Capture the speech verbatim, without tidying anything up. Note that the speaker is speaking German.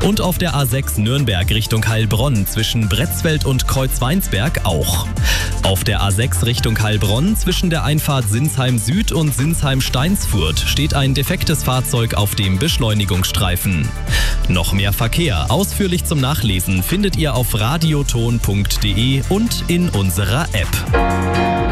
Und auf der A sechs Nürnberg Richtung Heilbronn zwischen Bretzfeld und Kreuzweinsberg auch. Auf der A sechs Richtung Heilbronn zwischen der Einfahrt Sinsheim Süd und Sinsheim Steinsfurt steht ein defektes Fahrzeug auf dem Beschleunigungsstreifen. Noch mehr Verkehr, ausführlich zum Nachlesen, findet ihr auf radioton punkt de und in unserer App.